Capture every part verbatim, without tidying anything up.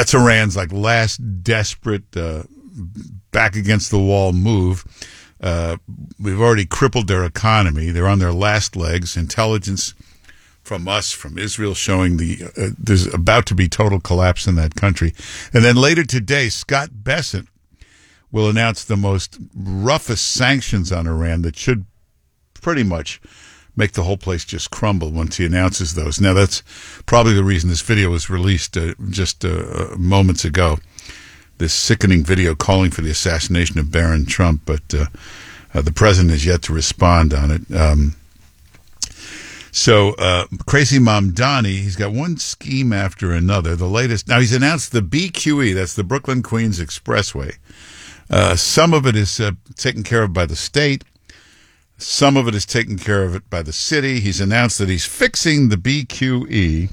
That's Iran's like last desperate uh, back against the wall move. Uh, we've already crippled their economy. They're on their last legs. Intelligence from us, from Israel, showing the uh, there's about to be total collapse in that country. And then later today, Scott Bessent will announce the most roughest sanctions on Iran that should pretty much make the whole place just crumble once he announces those. Now, that's probably the reason this video was released uh, just uh, moments ago. This sickening video calling for the assassination of Barron Trump, but uh, uh, the president is yet to respond on it. Um, so, uh, Crazy Mamdani, he's got one scheme after another. The latest, now he's announced the B Q E, that's the Brooklyn Queens Expressway. Uh, some of it is uh, taken care of by the state. Some of it is taken care of it by the city. He's announced that he's fixing the B Q E.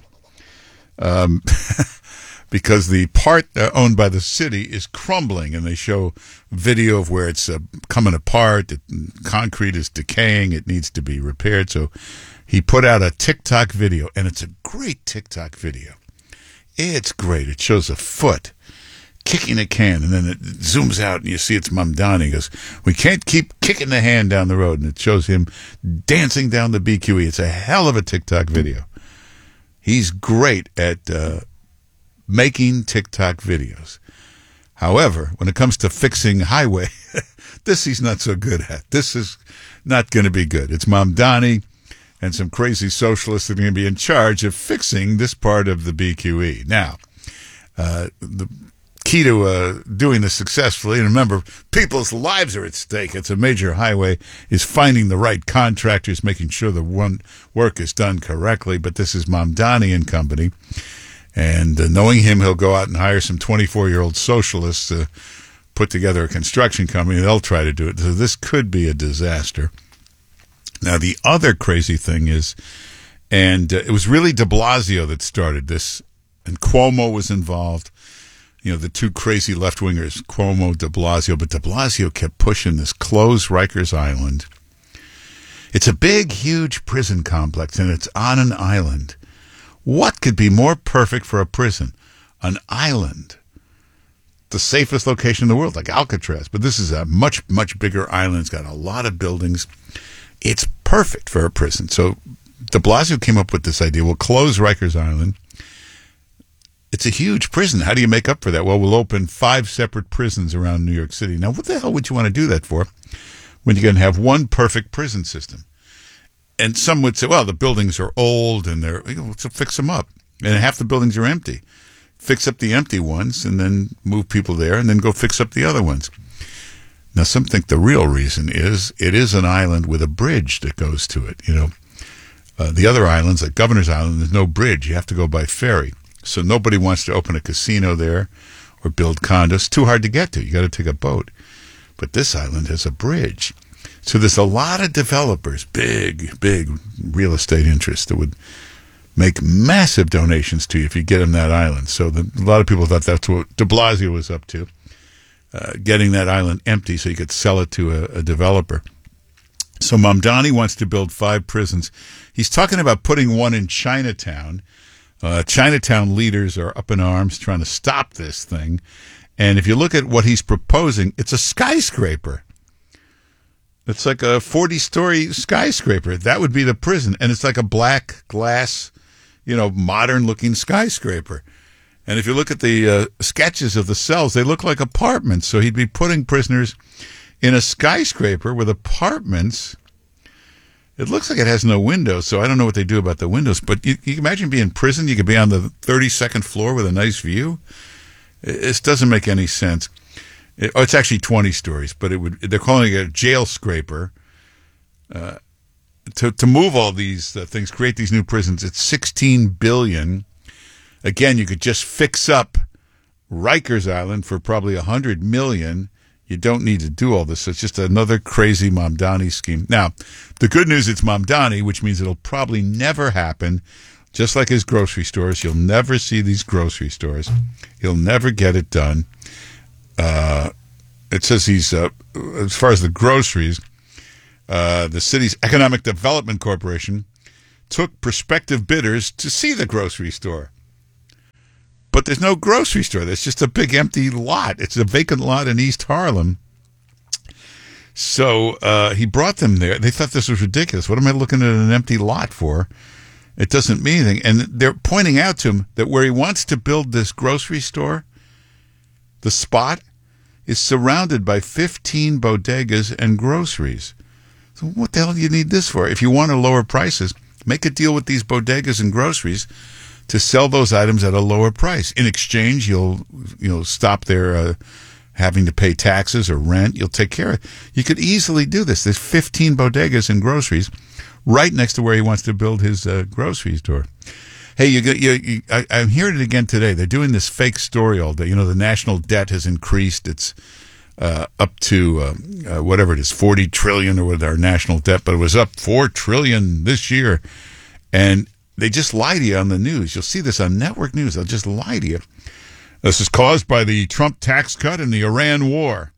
Um, because the part uh, owned by the city is crumbling, and they show video of where it's uh, coming apart. The concrete is decaying. It needs to be repaired. So he put out a TikTok video, and it's a great TikTok video. It's great. It shows a foot kicking a can, and then it zooms out, and you see it's Mamdani. He goes, we can't keep kicking the hand down the road, and it shows him dancing down the B Q E. It's a hell of a TikTok video. He's great at uh, making TikTok videos. However, when it comes to fixing highway, this he's not so good at. This is not going to be good. It's Mamdani and some crazy socialists that are going to be in charge of fixing this part of the B Q E. Now, uh, the key to uh, doing this successfully, and remember, people's lives are at stake. It's a major highway, is finding the right contractors, making sure the one work is done correctly. But this is Mamdani and company. And uh, knowing him, he'll go out and hire some twenty-four-year-old socialists to put together a construction company. They'll try to do it. So this could be a disaster. Now, the other crazy thing is, and uh, it was really de Blasio that started this, and Cuomo was involved. You know, the two crazy left-wingers, Cuomo, de Blasio. But de Blasio kept pushing this close Rikers Island. It's a big, huge prison complex, and it's on an island. What could be more perfect for a prison? An island. The safest location in the world, like Alcatraz. But this is a much, much bigger island. It's got a lot of buildings. It's perfect for a prison. So de Blasio came up with this idea. We'll close Rikers Island. It's a huge prison. How do you make up for that? Well, we'll open five separate prisons around New York City. Now, what the hell would you want to do that for when you're going to have one perfect prison system? And some would say, well, the buildings are old and they're, you know, so fix them up. And half the buildings are empty. Fix up the empty ones and then move people there and then go fix up the other ones. Now, some think the real reason is it is an island with a bridge that goes to it. You know, uh, the other islands, like Governor's Island, there's no bridge. You have to go by ferry. So nobody wants to open a casino there or build condos. Too hard to get to. You got to take a boat. But this island has a bridge. So there's a lot of developers, big, big real estate interests that would make massive donations to you if you get them that island. So the, a lot of people thought that's what de Blasio was up to, uh, getting that island empty so you could sell it to a, a developer. So Mamdani wants to build five prisons. He's talking about putting one in Chinatown. Uh, Chinatown leaders are up in arms trying to stop this thing. And if you look at what he's proposing, it's a skyscraper. It's like a forty-story skyscraper. That would be the prison. And it's like a black glass, you know, modern-looking skyscraper. And if you look at the uh, sketches of the cells, they look like apartments. So he'd be putting prisoners in a skyscraper with apartments. It looks like it has no windows, so I don't know what they do about the windows. But you, you can imagine being in prison. You could be on the thirty-second floor with a nice view. This doesn't make any sense. It, oh, it's actually twenty stories, but it would. They're calling it a jail scraper. Uh, to to move all these uh, things, create these new prisons, it's sixteen billion dollars. Again, you could just fix up Rikers Island for probably one hundred million dollars. You don't need to do all this. So it's just another crazy Mamdani scheme. Now, the good news, it's Mamdani, which means it'll probably never happen. Just like his grocery stores, you'll never see these grocery stores. He'll never get it done. Uh, it says he's, uh, as far as the groceries, uh, the city's Economic Development Corporation took prospective bidders to see the grocery store. But but there's no grocery store. There's just a big empty lot. It's a vacant lot in East Harlem. So uh, he brought them there. They thought this was ridiculous. What am I looking at an empty lot for? It doesn't mean anything. And they're pointing out to him that where he wants to build this grocery store, the spot, is surrounded by fifteen bodegas and groceries. So what the hell do you need this for? If you want to lower prices, make a deal with these bodegas and groceries to sell those items at a lower price. In exchange, you'll you know stop their uh, having to pay taxes or rent. You'll take care of it. You could easily do this. There's fifteen bodegas and groceries right next to where he wants to build his uh, grocery store. Hey, you, you, you, I, I'm hearing it again today. They're doing this fake story all day. You know, the national debt has increased. It's uh, up to uh, uh, whatever it is, forty trillion or with our national debt, but it was up four trillion this year. And they just lie to you on the news. You'll see this on network news. They'll just lie to you. This is caused by the Trump tax cut and the Iran war.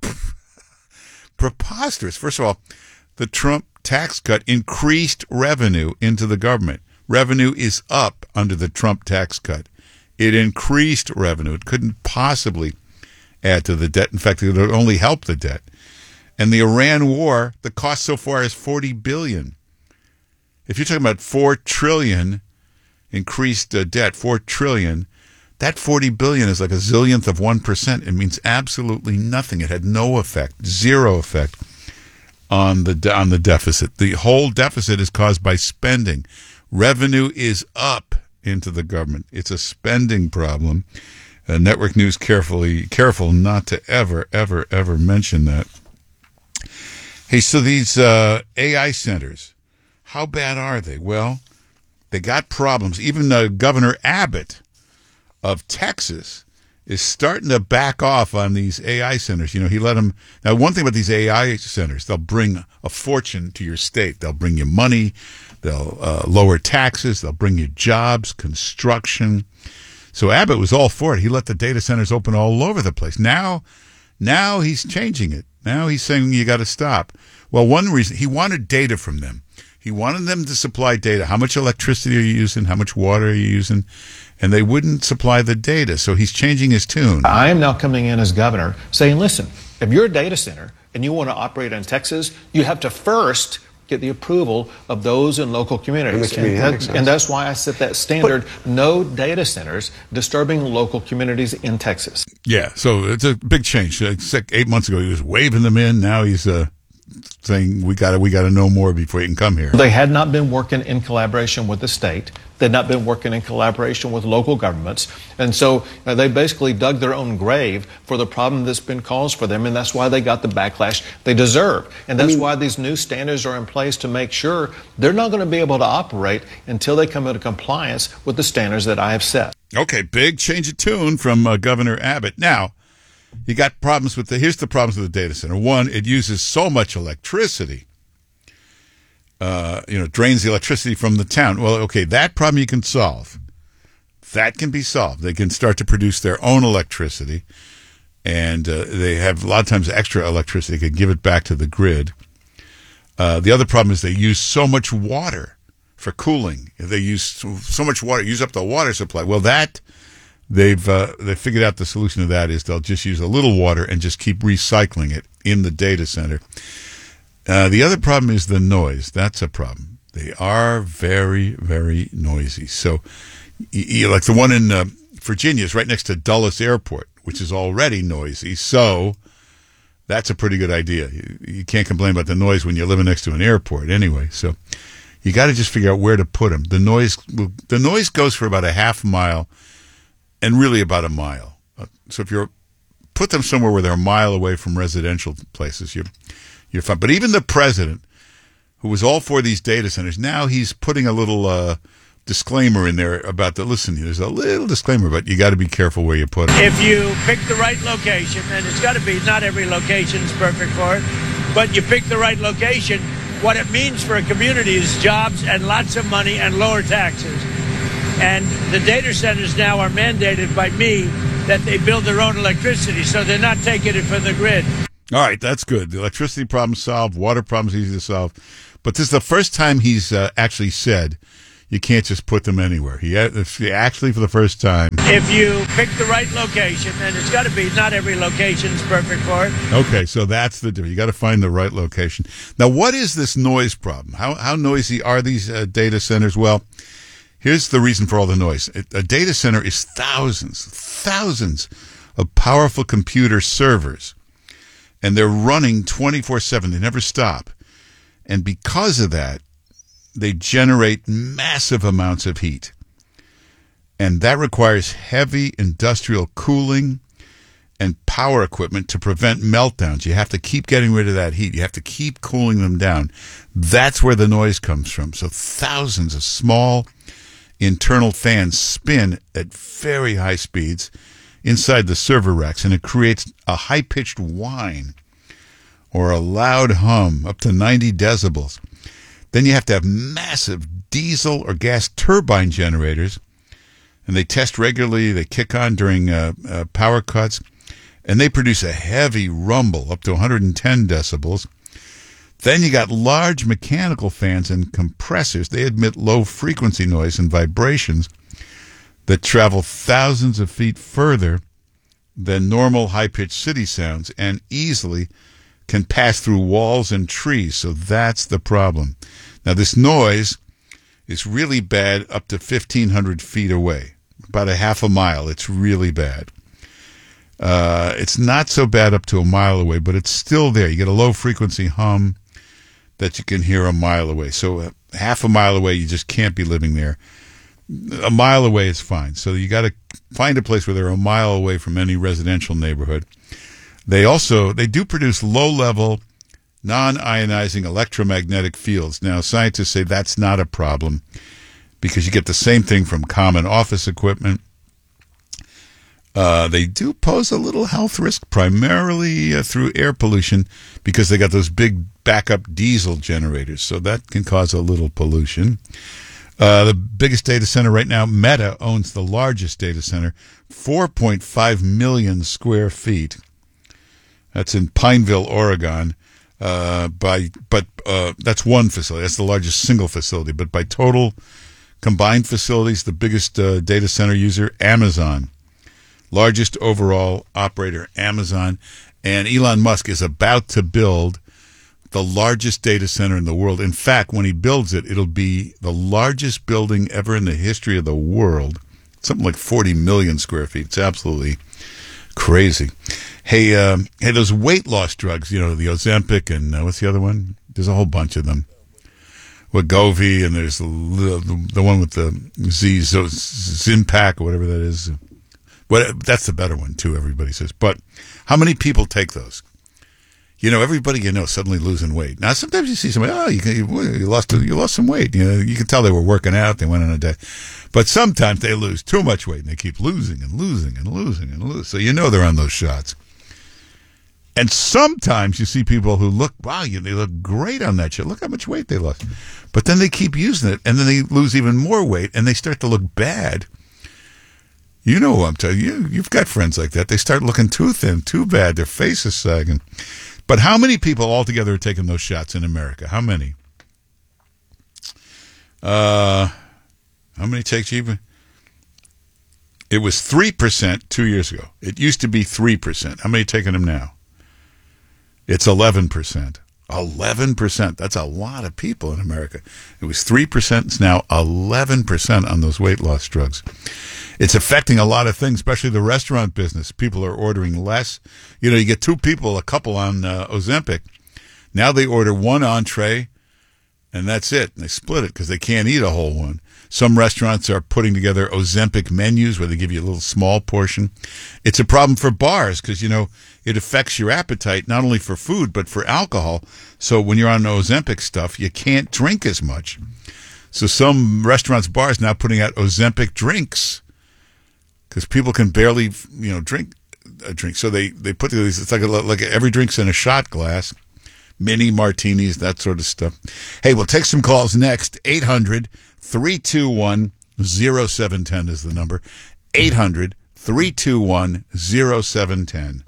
Preposterous. First of all, the Trump tax cut increased revenue into the government. Revenue is up under the Trump tax cut. It increased revenue. It couldn't possibly add to the debt. In fact, it would only help the debt. And the Iran war, the cost so far is forty billion dollars. If you're talking about four trillion dollars increased uh, debt, four trillion dollars, that forty billion dollars is like a zillionth of one percent. It means absolutely nothing. It had no effect, zero effect on the on the deficit. The whole deficit is caused by spending. Revenue is up into the government. It's a spending problem. Uh, network news carefully careful not to ever, ever, ever mention that. Hey, so these uh, A I centers, how bad are they? Well, they got problems. Even uh, Governor Abbott of Texas is starting to back off on these A I centers. You know, he let them. Now, one thing about these A I centers, they'll bring a fortune to your state. They'll bring you money. They'll uh, lower taxes. They'll bring you jobs, construction. So Abbott was all for it. He let the data centers open all over the place. Now, now he's changing it. Now he's saying you got to stop. Well, one reason, he wanted data from them. He wanted them to supply data. How much electricity are you using? How much water are you using? And they wouldn't supply the data. So he's changing his tune. I am now coming in as governor saying, listen, if you're a data center and you want to operate in Texas, you have to first get the approval of those in local communities. And, and, that, and that's why I set that standard, but, no data centers disturbing local communities in Texas. Yeah, so it's a big change. It's like eight months ago, he was waving them in. Now he's uh, saying we got we got to know more before you can come here. They had not been working in collaboration with the state. They'd not been working in collaboration with local governments. And so uh, they basically dug their own grave for the problem that's been caused for them. And that's why they got the backlash they deserve. And that's I mean, why these new standards are in place to make sure they're not going to be able to operate until they come into compliance with the standards that I have set. Okay, big change of tune from uh, Governor Abbott. Now, you got problems with the, here's the problems with the data center. One, it uses so much electricity. Uh, you know, drains the electricity from the town. Well, okay, that problem you can solve. That can be solved. They can start to produce their own electricity, and uh, they have a lot of times extra electricity. They can give it back to the grid. Uh, the other problem is they use so much water for cooling. They use so, so much water, use up the water supply. Well, that they've uh, they figured out the solution to that is they'll just use a little water and just keep recycling it in the data center. Uh, the other problem is the noise. That's a problem. They are very, very noisy. So, you, like the one in uh, Virginia is right next to Dulles Airport, which is already noisy. So, that's a pretty good idea. You, you can't complain about the noise when you're living next to an airport anyway. So, you got to just figure out where to put them. The noise, the noise goes for about a half mile, and really about a mile. So, if you're put them somewhere where they're a mile away from residential places, you. You're fine. But even the president, who was all for these data centers, now he's putting a little uh, disclaimer in there about the, listen, there's a little disclaimer, but you got to be careful where you put it. If you pick the right location, and it's got to be, not every location is perfect for it, but you pick the right location, what it means for a community is jobs and lots of money and lower taxes. And the data centers now are mandated by me that they build their own electricity, so they're not taking it from the grid. All right, that's good. The electricity problem's solved. Water problem's easy to solve. But this is the first time he's uh, actually said you can't just put them anywhere. He actually, for the first time. If you pick the right location, and it's got to be, not every location is perfect for it. Okay, so that's the difference. You got to find the right location. Now, what is this noise problem? How how noisy are these uh, data centers? Well, here's the reason for all the noise. A data center is thousands, thousands of powerful computer servers, and they're running twenty-four seven. They never stop. And because of that, they generate massive amounts of heat. And that requires heavy industrial cooling and power equipment to prevent meltdowns. You have to keep getting rid of that heat. You have to keep cooling them down. That's where the noise comes from. So thousands of small internal fans spin at very high speeds inside the server racks, and it creates a high-pitched whine or a loud hum up to ninety decibels. Then you have to have massive diesel or gas turbine generators, and they test regularly. They kick on during uh, uh, power cuts, and they produce a heavy rumble up to one hundred ten decibels. Then you got large mechanical fans and compressors. They emit low-frequency noise and vibrations that travel thousands of feet further than normal high-pitched city sounds and easily can pass through walls and trees. So that's the problem. Now, this noise is really bad up to fifteen hundred feet away, about a half a mile. It's really bad. Uh, it's not so bad up to a mile away, but it's still there. You get a low-frequency hum that you can hear a mile away. So uh, half a mile away, you just can't be living there. A mile away is fine. So you got to find a place where they're a mile away from any residential neighborhood. They also, they do produce low-level, non-ionizing electromagnetic fields. Now, scientists say that's not a problem because you get the same thing from common office equipment. Uh, they do pose a little health risk, primarily uh, through air pollution, because they got those big backup diesel generators. So that can cause a little pollution. Uh, the biggest data center right now, Meta, owns the largest data center, four point five million square feet. That's in Pineville, Oregon. Uh, by but uh, that's one facility. That's the largest single facility. But by total combined facilities, the biggest uh, data center user, Amazon. Largest overall operator, Amazon. And Elon Musk is about to build the largest data center in the world. In fact, when he builds it, it'll be the largest building ever in the history of the world. Something like forty million square feet. It's absolutely crazy. Hey, um, hey, those weight loss drugs, you know, the Ozempic and uh, what's the other one? There's a whole bunch of them. Wegovy, and there's the, the, the one with the Z, Zinpac or whatever that is. What, that's the better one, too, everybody says. But how many people take those? You know, everybody you know suddenly losing weight. Now, sometimes you see somebody, oh, you, you lost you lost some weight. You know, you can tell they were working out. They went on a day. But sometimes they lose too much weight, and they keep losing and losing and losing and losing. So you know they're on those shots. And sometimes you see people who look, wow, you, they look great on that shit. Look how much weight they lost. But then they keep using it, and then they lose even more weight, and they start to look bad. You know who I'm telling you. You've got friends like that. They start looking too thin, too bad. Their face is sagging. But how many people altogether are taking those shots in America? How many? Uh, how many take cheaper? It was three percent two years ago. It used to be three percent. How many are taking them now? It's eleven percent. eleven percent. That's a lot of people in America. It was three percent. It's now eleven percent on those weight loss drugs. It's affecting a lot of things, especially the restaurant business. People are ordering less. You know, you get two people, a couple on uh, Ozempic. Now they order one entree, and that's it. And they split it because they can't eat a whole one. Some restaurants are putting together Ozempic menus where they give you a little small portion. It's a problem for bars because, you know, it affects your appetite not only for food but for alcohol. So when you're on Ozempic stuff, you can't drink as much. So some restaurants, bars now putting out Ozempic drinks because people can barely, you know, drink a drink. So they, they put these, it's like, a, like every drink's in a shot glass, mini martinis, that sort of stuff. Hey, we'll take some calls next. eight hundred, three two one, oh seven one oh is the number. eight hundred, three two one, oh seven one oh.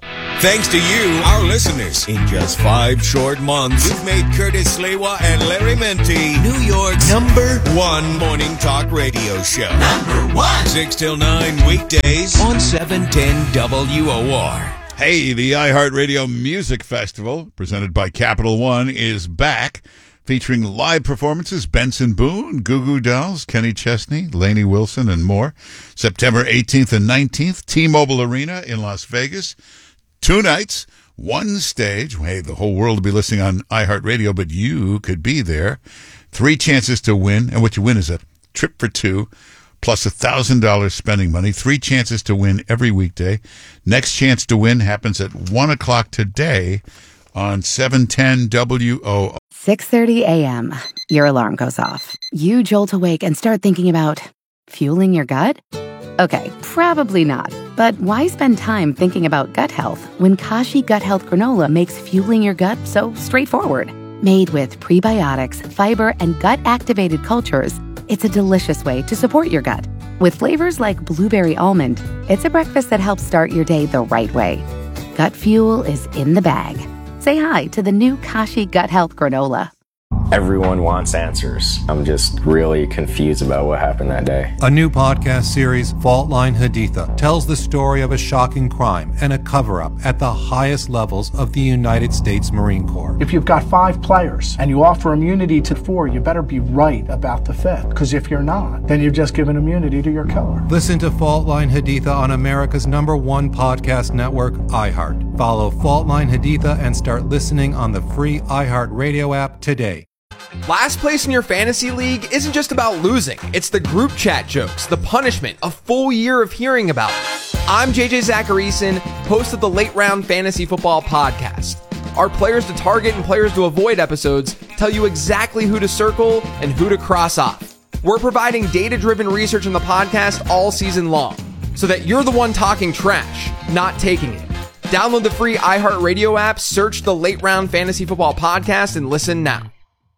Thanks to you, our listeners. In just five short months, we've made Curtis Sliwa and Larry Menti New York's number one morning talk radio show. Number one. six till nine weekdays on seven ten W O R. Hey, the iHeartRadio Music Festival, presented by Capital One, is back, featuring live performances, Benson Boone, Goo Goo Dolls, Kenny Chesney, Lainey Wilson, and more. September eighteenth and nineteenth, T-Mobile Arena in Las Vegas. Two nights, one stage. Hey, the whole world will be listening on iHeartRadio, but you could be there. Three chances to win, and what you win is a trip for two, plus one thousand dollars spending money. Three chances to win every weekday. Next chance to win happens at one o'clock today on seven ten W O R. six thirty a.m. Your alarm goes off. You jolt awake and start thinking about fueling your gut? Okay, probably not. But why spend time thinking about gut health when Kashi Gut Health Granola makes fueling your gut so straightforward? Made with prebiotics, fiber, and gut-activated cultures, it's a delicious way to support your gut. With flavors like blueberry almond, it's a breakfast that helps start your day the right way. Gut fuel is in the bag. Say hi to the new Kashi Gut Health Granola. Everyone wants answers. I'm just really confused about what happened that day. A new podcast series, Fault Line Haditha, tells the story of a shocking crime and a cover-up at the highest levels of the United States Marine Corps. If you've got five players and you offer immunity to four, you better be right about the fifth. Because if you're not, then you've just given immunity to your killer. Listen to Fault Line Haditha on America's number one podcast network, iHeart. Follow Fault Line Haditha and start listening on the free iHeart Radio app today. Last place in your fantasy league isn't just about losing. It's the group chat jokes, the punishment, a full year of hearing about it. I'm J J Zacharyson, host of the Late Round Fantasy Football Podcast. Our players to target and players to avoid episodes tell you exactly who to circle and who to cross off. We're providing data-driven research on the podcast all season long, so that you're the one talking trash, not taking it. Download the free iHeartRadio app, search the Late Round Fantasy Football Podcast, and listen now.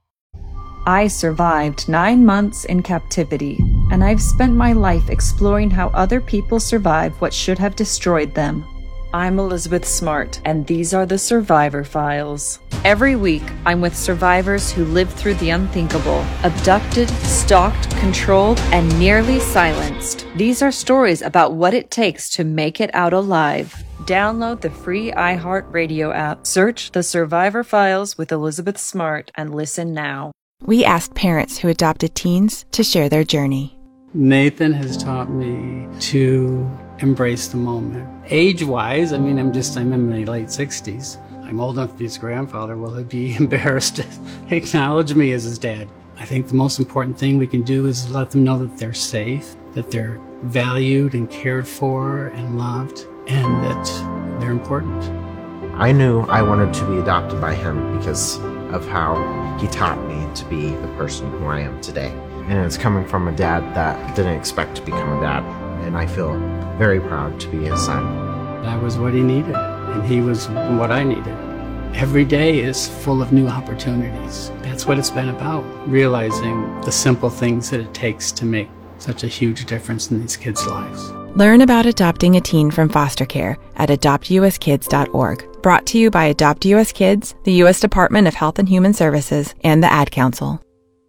I survived nine months in captivity, and I've spent my life exploring how other people survive what should have destroyed them. I'm Elizabeth Smart, and these are the Survivor Files. Every week, I'm with survivors who lived through the unthinkable, abducted, stalked, controlled, and nearly silenced. These are stories about what it takes to make it out alive. Download the free iHeartRadio app, search the Survivor Files with Elizabeth Smart, and listen now. We asked parents who adopted teens to share their journey. Nathan has taught me to embrace the moment. Age-wise, I mean, I'm just, I'm in my late sixties. I'm old enough to be his grandfather. Will he be embarrassed to acknowledge me as his dad? I think the most important thing we can do is let them know that they're safe, that they're valued and cared for and loved, and that they're important. I knew I wanted to be adopted by him because of how he taught me to be the person who I am today. And it's coming from a dad that didn't expect to become a dad. And I feel very proud to be his son. I was what he needed, and he was what I needed. Every day is full of new opportunities. That's what it's been about, realizing the simple things that it takes to make such a huge difference in these kids' lives. Learn about adopting a teen from foster care at adopt u s kids dot org. Brought to you by Adopt U S Kids, the U S Department of Health and Human Services, and the Ad Council.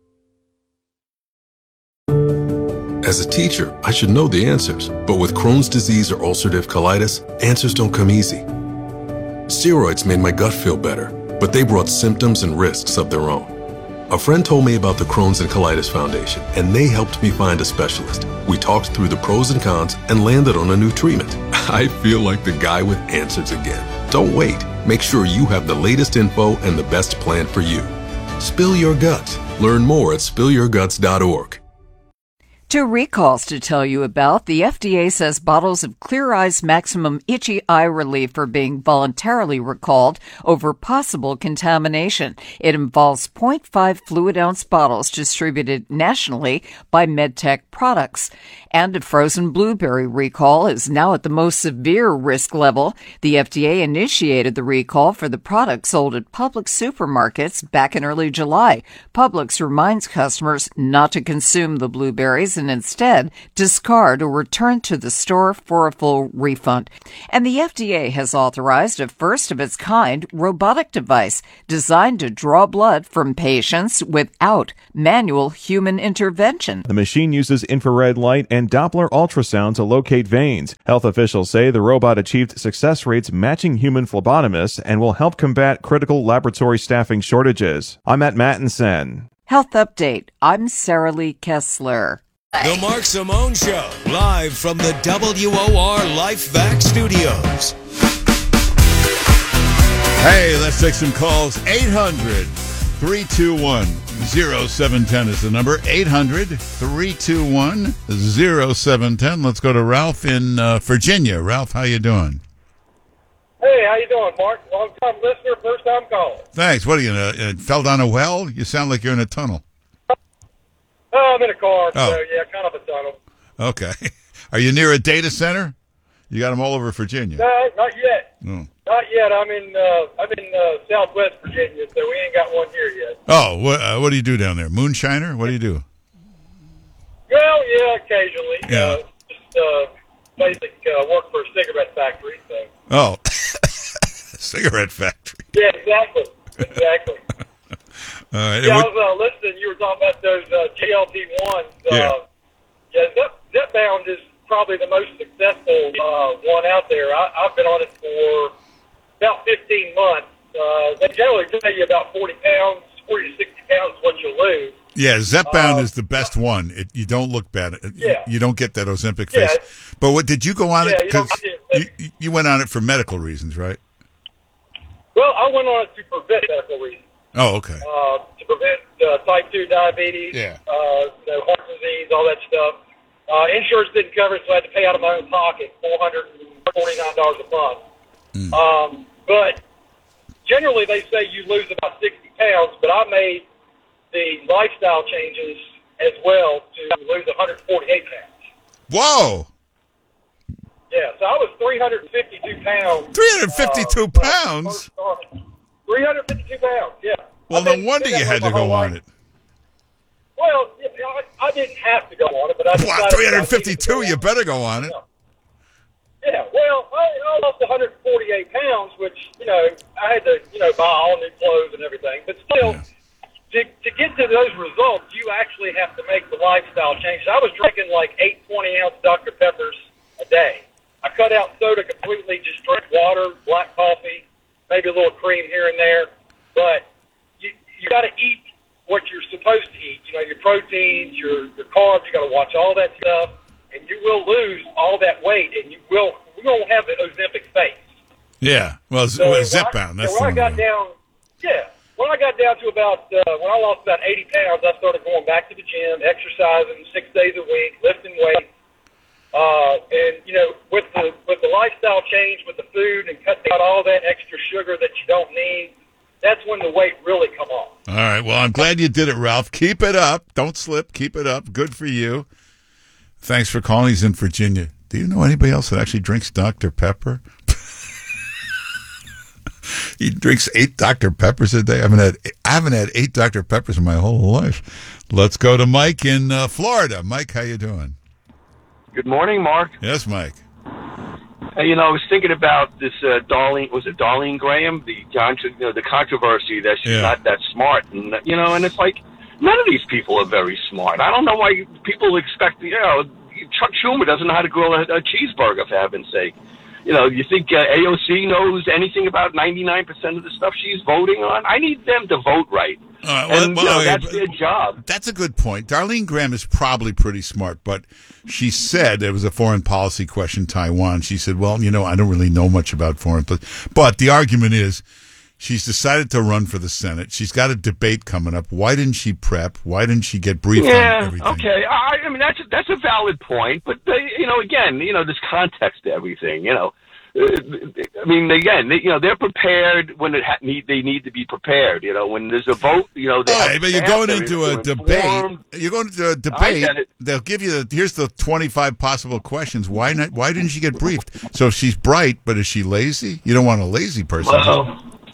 As a teacher, I should know the answers, but with Crohn's disease or ulcerative colitis, answers don't come easy. Steroids made my gut feel better, but they brought symptoms and risks of their own. A friend told me about the Crohn's and Colitis Foundation, and they helped me find a specialist. We talked through the pros and cons and landed on a new treatment. I feel like the guy with answers again. Don't wait. Make sure you have the latest info and the best plan for you. Spill your guts. Learn more at spill your guts dot org. Two recalls to tell you about. The F D A says bottles of Clear Eyes Maximum Itchy Eye Relief are being voluntarily recalled over possible contamination. It involves zero point five fluid ounce bottles distributed nationally by MedTech Products. And a frozen blueberry recall is now at the most severe risk level. The F D A initiated the recall for the product sold at Publix supermarkets back in early July. Publix reminds customers not to consume the blueberries and instead discard or return to the store for a full refund. And the F D A has authorized a first-of-its-kind robotic device designed to draw blood from patients without manual human intervention. The machine uses infrared light and Doppler ultrasound to locate veins. Health officials say the robot achieved success rates matching human phlebotomists and will help combat critical laboratory staffing shortages. I'm Matt Mattinson. Health Update. I'm Sarah Lee Kessler. The Mark Simone Show, live from the W O R LifeVac Studios. Hey, let's take some calls. eight hundred, three two one, oh seven one oh is the number. eight hundred, three two one, oh seven one oh. Let's go to Ralph in uh, Virginia. Ralph, how you doing? Hey, how you doing, Mark? Long-time listener, first-time caller. Thanks. What are you, uh, uh, fell down a well? You sound like you're in a tunnel. Oh, I'm in a car, Oh. so yeah, kind of a tunnel. Okay. Are you near a data center? You got them all over Virginia. No, not yet. Oh, Not yet. I'm in uh, I'm in uh, Southwest Virginia, so we ain't got one here yet. oh what, uh, what do you do down there? Moonshiner? What do you do? Well, yeah, occasionally. Yeah. Uh, just uh, basic uh, work for a cigarette factory. So. Oh, cigarette factory. Yeah, exactly. Exactly. All right. Yeah, I What- was uh, listening. You were talking about those uh, G L P ones. Uh, Yeah. Yeah, Zep, Zepbound is probably the most successful uh, one out there. I, I've been on it for about fifteen months. Uh, they generally tell you about forty pounds, forty to sixty pounds is what you'll lose. Yeah, Zepbound Uh, is the best one. It, you don't look bad. It- Yeah. You don't get that Ozempic Yeah. face. But what did you go on Yeah, it? you don't Because get you, you went on it for medical reasons, right? Well, I went on it to prevent medical reasons. Oh, okay. Uh, to prevent uh, type two diabetes, Yeah. uh, you know, heart disease, all that stuff. Uh, insurance didn't cover it, so I had to pay out of my own pocket four hundred forty-nine dollars a month. Mm. Um, but generally, they say you lose about sixty pounds, but I made the lifestyle changes as well to lose one hundred forty-eight pounds. Whoa! Yeah, so I was three hundred fifty-two pounds. three hundred fifty-two uh, pounds? three hundred fifty-two pounds, yeah. Well, I've no been- wonder been that you way had my to go whole on life. it. Well, yeah, I, I didn't have to go on it, but I Well, decided three that I hundred needed to fifty-two, go you on it. better go on it. Yeah, well, I, I lost one hundred forty-eight pounds, which, you know, I had to, you know, buy all new clothes and everything. But still, to, to get to those results, you actually have to make the lifestyle changes. I was drinking like eight twenty-ounce Doctor Peppers a day. I cut out soda completely, just drink water, black coffee, maybe a little cream here and there. But you, you got to eat what you're supposed to eat. You know, your proteins, your, your carbs, you got to watch all that stuff. And you will lose all that weight, and you will we won't have the Ozempic face. Yeah. Well, Z- So well, when I- Zepbound, that's so when I the got one. down, yeah, when I got down to about uh, when I lost about eighty pounds, I started going back to the gym, exercising six days a week, lifting weights, uh, and you know, with the with the lifestyle change, with the food, and cutting out all that extra sugar that you don't need. That's when the weight really come on. All right. Well, I'm glad you did it, Ralph. Keep it up. Don't slip. Keep it up. Good for you. Thanks for calling. He's in Virginia. Do you know anybody else that actually drinks Doctor Pepper? He drinks eight Doctor Peppers a day. I haven't had I haven't had eight Doctor Peppers in my whole life. Let's go to Mike in uh, Florida. Mike, how you doing? Good morning, Mark. Yes, Mike. Hey, you know, I was thinking about this uh, Darlene, was it Darlene Graham? The contro- you know, the controversy that she's Yeah. not that smart, and you know, and it's like none of these people are very smart. I don't know why people expect, you know, Chuck Schumer doesn't know how to grill a, a cheeseburger, for heaven's sake. You know, you think uh, A O C knows anything about ninety-nine percent of the stuff she's voting on? I need them to vote right. All right, well, and, well, you know, okay, that's but- their job. That's a good point. Darlene Graham is probably pretty smart, but she said it was a foreign policy question, Taiwan. She said, well, you know, I don't really know much about foreign policy. But the argument is she's decided to run for the Senate. She's got a debate coming up. Why didn't she prep? Why didn't she get briefed on Yeah, everything? okay. I, I mean, that's a, that's a valid point, but they, you know, again, you know, there's context to everything. You know, uh, I mean, again, they, you know, they're prepared when it ha- need they need to be prepared. You know, when there's a vote, you know, they All have right, but you're staff, going they're- into a they're debate. informed. You're going into a I debate. get it. They'll give you the here's the twenty-five possible questions. Why not? Why didn't she get briefed? So if she's bright, but is she lazy? You don't want a lazy person. Well,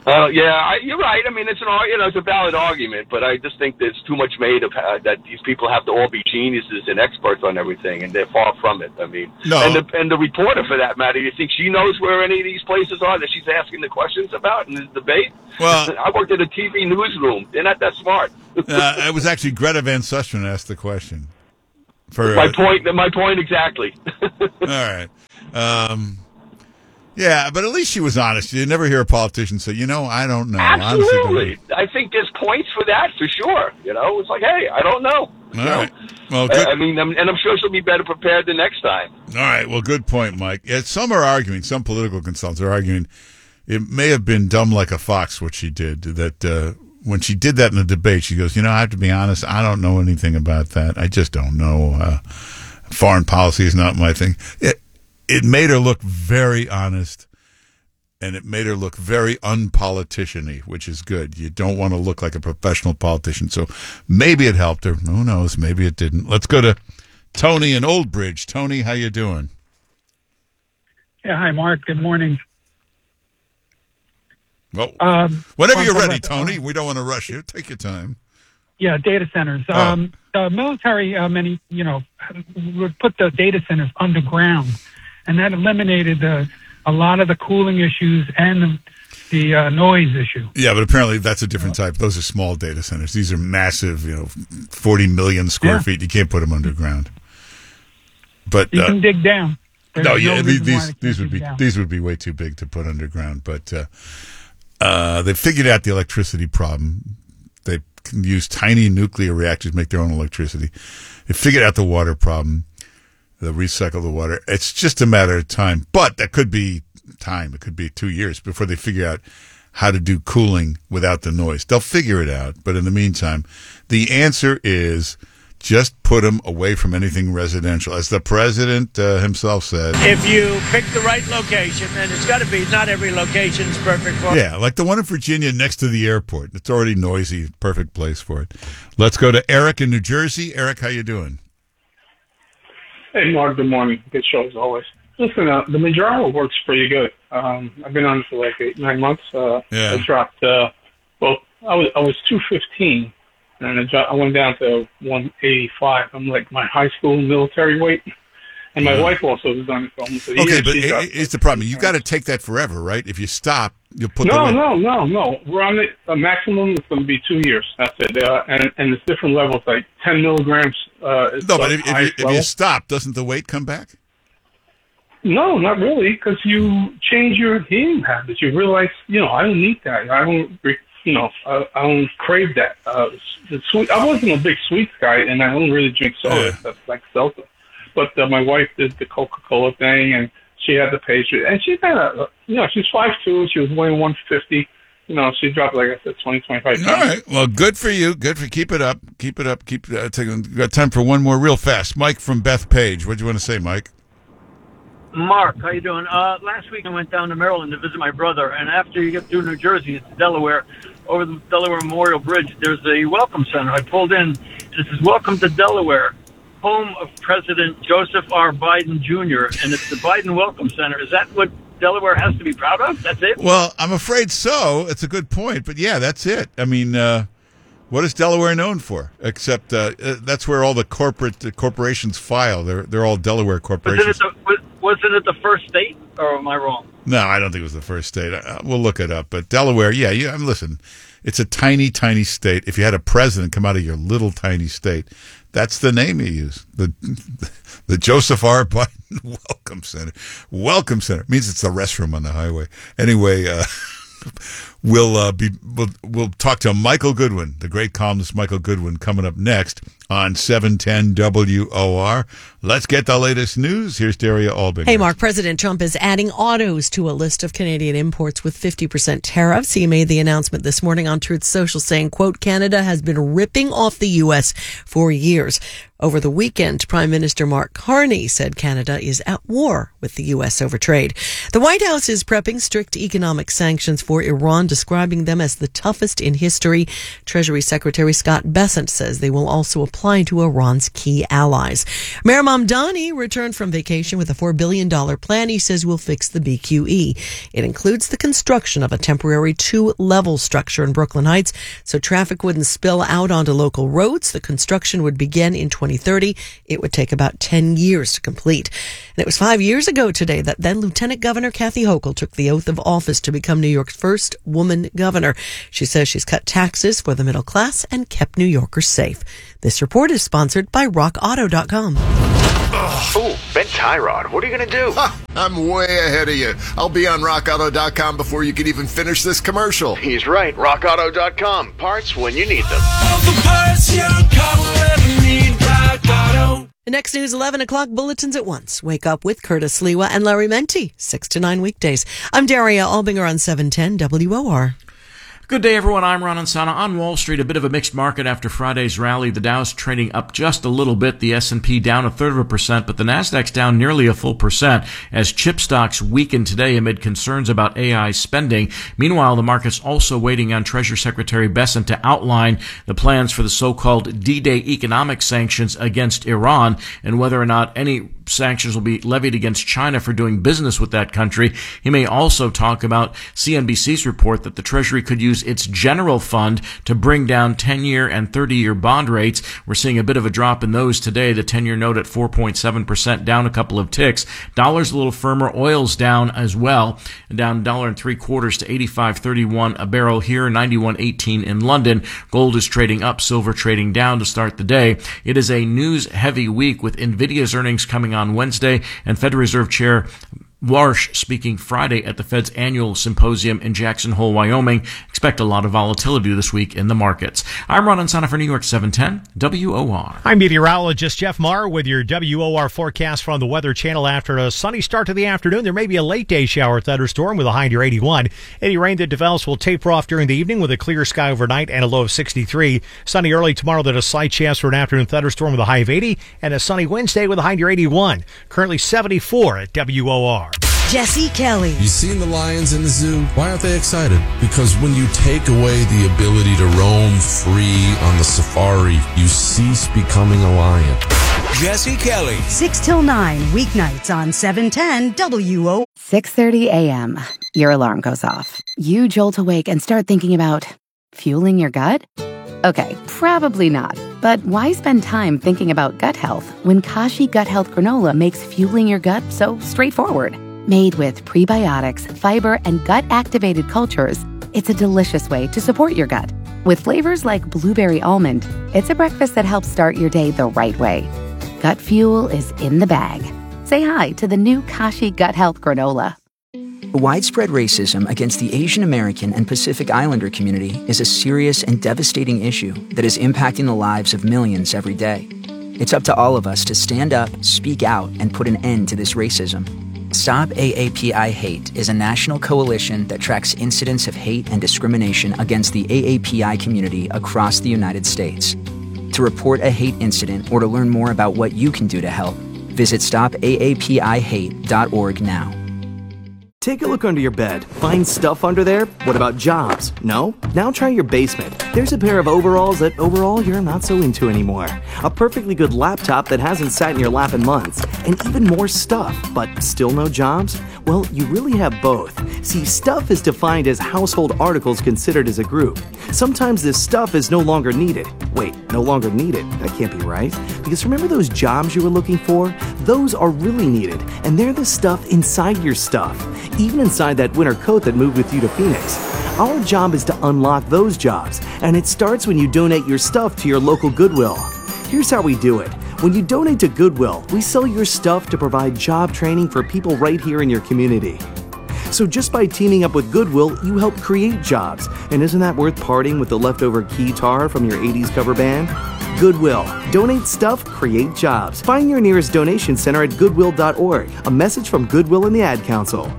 Uh, yeah, I, you're right. I mean, it's an ar- you know it's a valid argument, but I just think there's too much made of uh, that these people have to all be geniuses and experts on everything, and they're far from it. I mean, No. and the and the reporter, for that matter, you think she knows where any of these places are that she's asking the questions about in this debate? Well, I worked at a T V newsroom. They're not that smart. uh, it was actually Greta Van Susteren asked the question. For my uh, point. My point exactly. All right. Um, yeah, but at least she was honest. You never hear a politician say, you know, I don't know. Honestly, Absolutely. I think there's points for that for sure. You know, it's like, hey, I don't know. All You right. know? Well, good. I I mean, I'm, and I'm sure she'll be better prepared the next time. All right. Well, good point, Mike. Yeah, some are arguing, some political consultants are arguing it may have been dumb like a fox what she did, that uh, when she did that in the debate, she goes, you know, I have to be honest, I don't know anything about that. I just don't know. Uh, foreign policy is not my thing. It, it made her look very honest, and it made her look very unpolitician-y, which is good. You don't want to look like a professional politician. So maybe it helped her. Who knows? Maybe it didn't. Let's go to Tony in Old Bridge. Tony, how you doing? Yeah, hi, Mark. Good morning. Well, Um, whenever well, you're I'm ready, talking about- Tony. We don't want to rush you. Take your time. Yeah, data centers. Oh. Um, the military, uh, many, you know, would put the data centers underground, and that eliminated the, a lot of the cooling issues and the, the uh, noise issue. Yeah, but apparently that's a different type. Those are small data centers. These are massive, you know, forty million square Yeah. feet. You can't put them underground. But You uh, can dig down. There's no, yeah, no these reason why these, they these can't would dig be down. these would be way too big to put underground. But uh, uh, they figured out the electricity problem. They can use tiny nuclear reactors, make their own electricity. They figured out the water problem. They'll recycle the water. It's just a matter of time. But that could be time. It could be two years before they figure out how to do cooling without the noise. They'll figure it out. But in the meantime, the answer is just put them away from anything residential. As the president uh, himself said. If you pick the right location, and it's got to be, not every location is perfect for Yeah, like the one in Virginia next to the airport. It's already noisy. Perfect place for it. Let's go to Eric in New Jersey. Eric, how you doing? Hey, Mark, good morning. Good show as always. Listen, uh, the Manjaro works pretty good. Um, I've been on it for like eight, nine months. Uh, Yeah. I dropped, uh, well, I was I was two fifteen, and I, dropped, I went down to one eighty-five. I'm like my high school military weight. And my Yeah. wife also was on it for almost a year. Okay, but She it- dropped- it's the problem. You've got to take that forever, right? If you stop, you'll put no, the weight. no, no, no. We're on the a maximum. It's going to be two years. That's it. Uh, and and it's different levels, like ten milligrams. Uh, is No, the but if, if, you, highest if you level. stop, doesn't the weight come back? No, not really, because you change your eating habits. You realize, you know, I don't need that. I don't, you know, I, I don't crave that. Uh, the sweet. I wasn't a big sweets guy, and I don't really drink soda. That's like seltzer. But uh, my wife did the Coca-Cola thing, and she had the pastry, and she kind of, you know, she's five two. She was weighing one fifty. You know, she dropped, like I said, twenty, twenty-five pounds. All right. Well, good for you. Good for keep it up. Keep it up. Keep uh, taking. Got time for one more real fast. Mike from Bethpage. What do you want to say, Mike? Mark, how you doing? Uh, last week I went down to Maryland to visit my brother, and after you get through New Jersey, it's Delaware. Over the Delaware Memorial Bridge, there's a welcome center. I pulled in, and it says, "Welcome to Delaware, home of President Joseph R. Biden Junior" And it's the Biden Welcome Center. Is that what Delaware has to be proud of? That's it? Well, I'm afraid so. It's a good point, but yeah, that's it. I mean, uh, what is Delaware known for? Except uh, uh, that's where all the corporate the corporations file. They're they're all Delaware Wasn't corporations. it, the, was- wasn't it the first state, or am I wrong? No, I don't think it was the first state. Uh, we'll look it up. But Delaware, yeah, yeah. I mean, listen, it's a tiny, tiny state. If you had a president come out of your little tiny state, that's the name you use. The the Joseph R. Biden Welcome Center. Welcome Center means it's the restroom on the highway. Anyway, uh, we'll uh, be we'll, we'll talk to Michael Goodwin, the great columnist Michael Goodwin, coming up next on seven ten W O R. Let's get the latest news. Here's Daria Albinger. Hey, Mark, President Trump is adding autos to a list of Canadian imports with fifty percent tariffs. He made the announcement this morning on Truth Social saying, quote, Canada has been ripping off the U S for years. Over the weekend, Prime Minister Mark Carney said Canada is at war with the U S over trade. The White House is prepping strict economic sanctions for Iran describing them as the toughest in history. Treasury Secretary Scott Bessent says they will also apply to Iran's key allies. Mayor Mamdani returned from vacation with a four billion dollars plan he says will fix the B Q E. It includes the construction of a temporary two-level structure in Brooklyn Heights so traffic wouldn't spill out onto local roads. The construction would begin in twenty thirty. It would take about ten years to complete. And it was five years ago today that then Lieutenant Governor Kathy Hochul took the oath of office to become New York's first woman governor. She says she's cut taxes for the middle class and kept New Yorkers safe. This report is sponsored by rock auto dot com. Oh, Ben Tyrod, what are you going to do? Ha, I'm way ahead of you. I'll be on rock auto dot com before you can even finish this commercial. He's right. rock auto dot com. Parts when you need them. All the parts your car will ever need, Rock Auto. The next news, eleven o'clock bulletins at once. Wake up with Curtis Lewa and Larry Menti, six to nine weekdays. I'm Daria Albinger on seven ten W O R. Good day, everyone. I'm Ron Insana. On Wall Street, a bit of a mixed market after Friday's rally. The Dow's trading up just a little bit. The S and P down a third of a percent, but the Nasdaq's down nearly a full percent as chip stocks weakened today amid concerns about A I spending. Meanwhile, the market's also waiting on Treasury Secretary Bessent to outline the plans for the so-called D-Day economic sanctions against Iran and whether or not any sanctions will be levied against China for doing business with that country. He may also talk about C N B C's report that the Treasury could use its general fund to bring down ten-year and thirty-year bond rates. We're seeing a bit of a drop in those today. The ten-year note at four point seven percent, down a couple of ticks. Dollar's a little firmer. Oil's down as well, down a dollar and three quarters to eighty-five thirty-one a barrel here, ninety-one eighteen in London. Gold is trading up, silver trading down to start the day. It is a news-heavy week with Nvidia's earnings coming on Wednesday and Federal Reserve Chair Warsh speaking Friday at the Fed's annual symposium in Jackson Hole, Wyoming. Expect a lot of volatility this week in the markets. I'm Ron Insana for New York seven ten W O R. I'm meteorologist Jeff Marr with your W O R forecast from the Weather Channel. After a sunny start to the afternoon, there may be a late day shower thunderstorm with a high near eighty-one. Any rain that develops will taper off during the evening with a clear sky overnight and a low of sixty-three. Sunny early tomorrow, then a slight chance for an afternoon thunderstorm with a high of eighty, and a sunny Wednesday with a high near eighty-one. Currently seventy-four at W O R. Jesse Kelly. You seen the lions in the zoo? Why aren't they excited? Because when you take away the ability to roam free on the safari, you cease becoming a lion. Jesse Kelly. six till nine, weeknights on seven ten W O. six thirty a.m. Your alarm goes off. You jolt awake and start thinking about fueling your gut? Okay, probably not. But why spend time thinking about gut health when Kashi Gut Health Granola makes fueling your gut so straightforward? Made with prebiotics, fiber, and gut-activated cultures, it's a delicious way to support your gut. With flavors like blueberry almond, it's a breakfast that helps start your day the right way. Gut fuel is in the bag. Say hi to the new Kashi Gut Health Granola. Widespread racism against the Asian American and Pacific Islander community is a serious and devastating issue that is impacting the lives of millions every day. It's up to all of us to stand up, speak out, and put an end to this racism. Stop A A P I Hate is a national coalition that tracks incidents of hate and discrimination against the A A P I community across the United States. To report a hate incident or to learn more about what you can do to help, visit stop A A P I hate dot org now. Take a look under your bed. Find stuff under there? What about jobs? No? Now try your basement. There's a pair of overalls that overall you're not so into anymore. A perfectly good laptop that hasn't sat in your lap in months. And even more stuff, but still no jobs? Well, you really have both. See, stuff is defined as household articles considered as a group. Sometimes this stuff is no longer needed. Wait, no longer needed? That can't be right. Because remember those jobs you were looking for? Those are really needed, and they're the stuff inside your stuff. Even inside that winter coat that moved with you to Phoenix. Our job is to unlock those jobs, and it starts when you donate your stuff to your local Goodwill. Here's how we do it. When you donate to Goodwill, we sell your stuff to provide job training for people right here in your community. So just by teaming up with Goodwill, you help create jobs. And isn't that worth parting with the leftover keytar from your eighties cover band? Goodwill. Donate stuff, create jobs. Find your nearest donation center at goodwill dot org. A message from Goodwill and the Ad Council.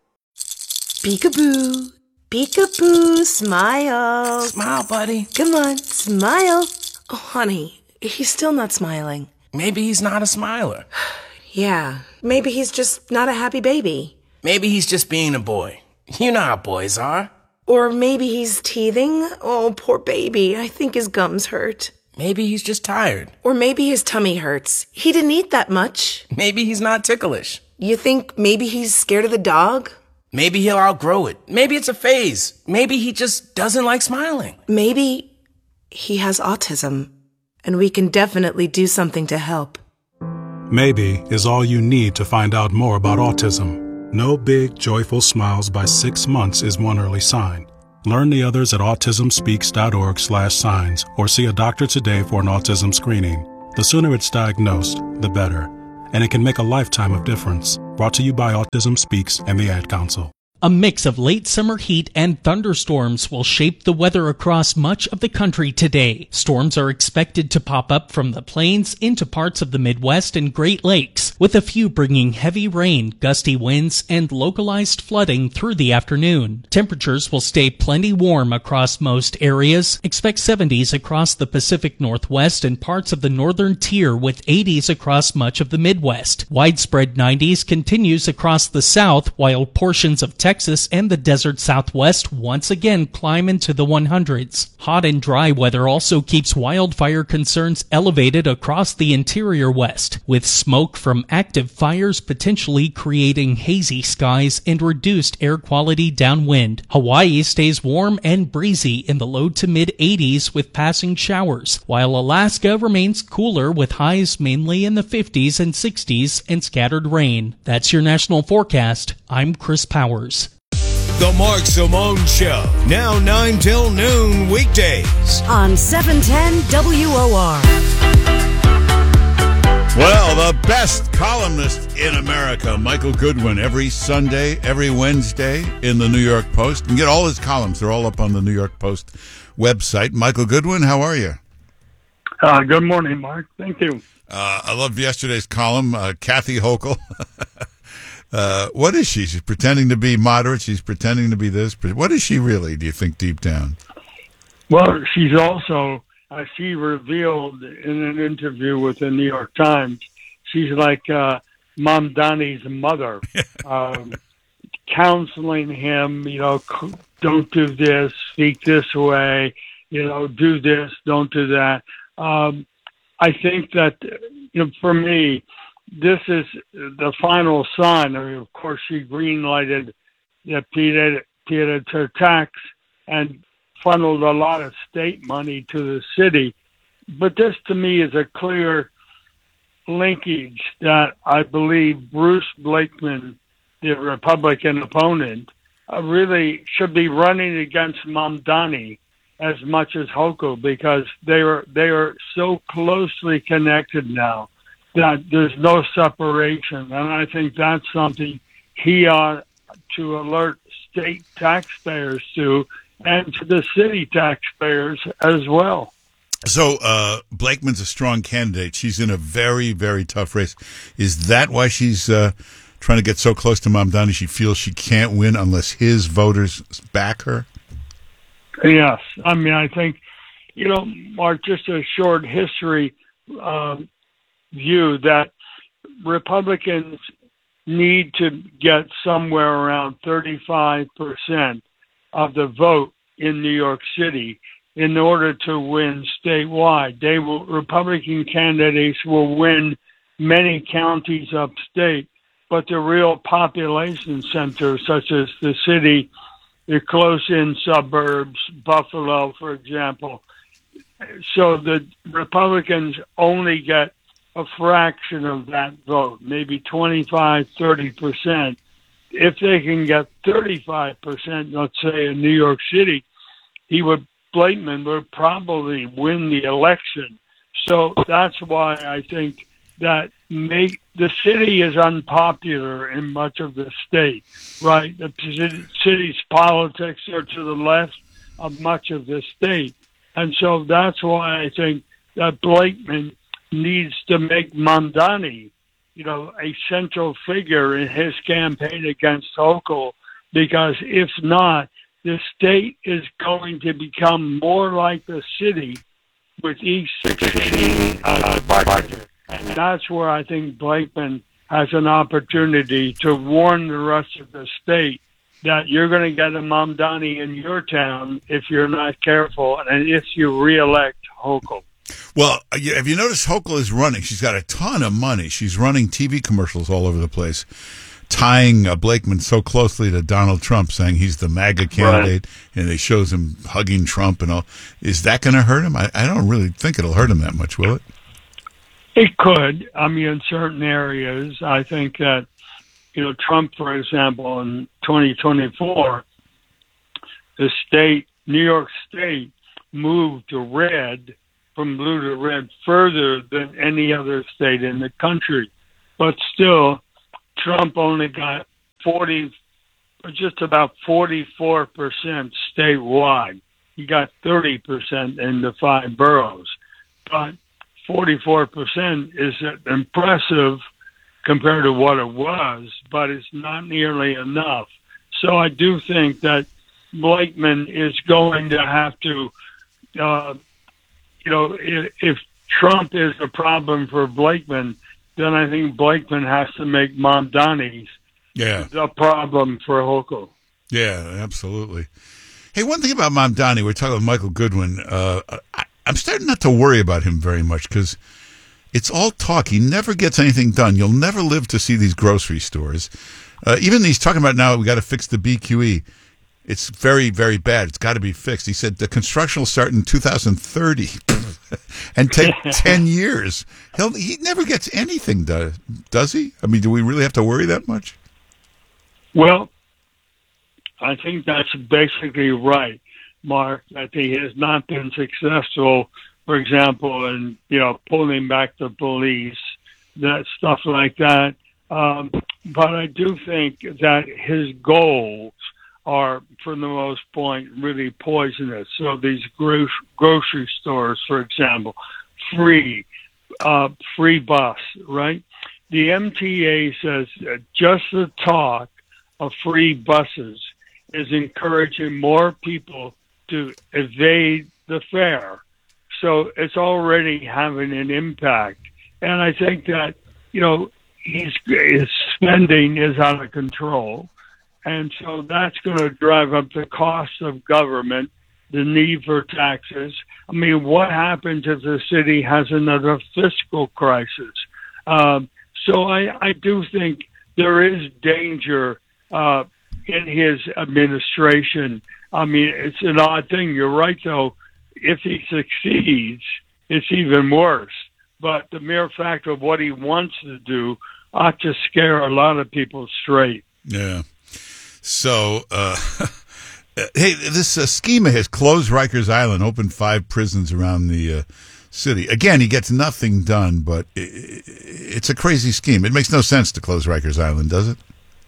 Peekaboo. Peekaboo. Smile. Smile, buddy. Come on, smile. Oh, honey, he's still not smiling. Maybe he's not a smiler. Yeah, maybe he's just not a happy baby. Maybe he's just being a boy. You know how boys are. Or maybe he's teething. Oh, poor baby. I think his gums hurt. Maybe he's just tired. Or maybe his tummy hurts. He didn't eat that much. Maybe he's not ticklish. You think maybe he's scared of the dog? Maybe he'll outgrow it. Maybe it's a phase. Maybe he just doesn't like smiling. Maybe he has autism, and we can definitely do something to help. Maybe is all you need to find out more about autism. No big, joyful smiles by six months is one early sign. Learn the others at autismspeaks.org slash signs or see a doctor today for an autism screening. The sooner it's diagnosed, the better. And it can make a lifetime of difference. Brought to you by Autism Speaks and the Ad Council. A mix of late summer heat and thunderstorms will shape the weather across much of the country today. Storms are expected to pop up from the plains into parts of the Midwest and Great Lakes, with a few bringing heavy rain, gusty winds, and localized flooding through the afternoon. Temperatures will stay plenty warm across most areas. Expect seventies across the Pacific Northwest and parts of the northern tier, with eighties across much of the Midwest. Widespread nineties continues across the South, while portions of Texas Texas and the desert Southwest once again climb into the one hundreds. Hot and dry weather also keeps wildfire concerns elevated across the interior West, with smoke from active fires potentially creating hazy skies and reduced air quality downwind. Hawaii stays warm and breezy in the low to mid eighties with passing showers, while Alaska remains cooler with highs mainly in the fifties and sixties and scattered rain. That's your national forecast. I'm Chris Powers. The Mark Simone Show, now nine till noon weekdays. On seven ten W O R. Well, the best columnist in America, Michael Goodwin, every Sunday, every Wednesday in the New York Post. You can get all his columns. They're all up on the New York Post website. Michael Goodwin, how are you? Uh, good morning, Mark. Thank you. Uh, I loved yesterday's column, uh, Kathy Hochul. Uh, what is she? She's pretending to be moderate. She's pretending to be this. What is she really, do you think, deep down? Well, she's also, as she revealed in an interview with the New York Times, she's like uh, Mamdani's mother, um, counseling him, you know, don't do this, speak this way, you know, do this, don't do that. Um, I think that, you know, for me, this is the final sign. I mean, of course, she green-lighted the Pietra tax and funneled a lot of state money to the city. But this, to me, is a clear linkage that I believe Bruce Blakeman, the Republican opponent, uh, really should be running against Mamdani as much as Hochul, because they are they are so closely connected now that there's no separation. And I think that's something he ought to alert state taxpayers to, and to the city taxpayers as well. So uh, Blakeman's a strong candidate. She's in a very, very tough race. Is that why she's uh, trying to get so close to Mamdani? She feels she can't win unless his voters back her? Yes. I mean, I think, you know, Mark, just a short history um, view that Republicans need to get somewhere around thirty-five percent of the vote in New York City in order to win statewide. They will, Republican candidates will win many counties upstate, but the real population centers, such as the city, the close-in suburbs, Buffalo, for example. So the Republicans only get a fraction of that vote, maybe twenty-five, thirty percent. If they can get thirty-five percent, let's say in New York City, he would, Blakeman would probably win the election. So that's why I think that make the city is unpopular in much of the state, right? The city's politics are to the left of much of the state. And so that's why I think that Blakeman needs to make Mamdani, you know, a central figure in his campaign against Hochul, because if not, the state is going to become more like the city with each succeeding uh, budget. And that's where I think Blakeman has an opportunity to warn the rest of the state that you're going to get a Mamdani in your town if you're not careful and if you reelect Hochul. Well, have you noticed Hochul is running? She's got a ton of money. She's running T V commercials all over the place, tying uh, Blakeman so closely to Donald Trump, saying he's the MAGA candidate, right. And it shows him hugging Trump and all. Is that going to hurt him? I, I don't really think it'll hurt him that much, will it? It could. I mean, in certain areas, I think that, you know, Trump, for example, in twenty twenty-four, the state, New York State, moved to red, from blue to red, further than any other state in the country. But still, Trump only got forty, just about forty-four percent statewide. He got thirty percent in the five boroughs. But forty-four percent is impressive compared to what it was, but it's not nearly enough. So I do think that Blakeman is going to have to, uh, you know, if, if Trump is a problem for Blakeman, then I think Blakeman has to make Mamdani's yeah. the problem for Hochul. Yeah, absolutely. Hey, one thing about Mamdani, we're talking about Michael Goodwin. Uh, I, I'm starting not to worry about him very much because it's all talk. He never gets anything done. You'll never live to see these grocery stores. Uh, even he's talking about now we got to fix the B Q E. It's very, very bad. It's got to be fixed. He said the construction will start in two thousand thirty and take ten years. He'll, he never gets anything done, does he? I mean, do we really have to worry that much? Well, I think that's basically right, Mark, that he has not been successful, for example, in, you know, pulling back the police, that stuff like that. Um, but I do think that his goals are, for the most point, really poisonous. So these gro- grocery stores, for example, free, uh, free bus, right? The M T A says that just the talk of free buses is encouraging more people to evade the fare. So it's already having an impact. And I think that, you know, he's, his spending is out of control. And so that's going to drive up the cost of government, the need for taxes. I mean, what happens if the city has another fiscal crisis? Um, so I, I do think there is danger uh, in his administration. I mean, it's an odd thing. You're right, though. If he succeeds, it's even worse. But the mere fact of what he wants to do ought to scare a lot of people straight. Yeah. So, uh, hey, this uh, scheme has closed Rikers Island, opened five prisons around the uh, city. Again, he gets nothing done, but it, it's a crazy scheme. It makes no sense to close Rikers Island, does it?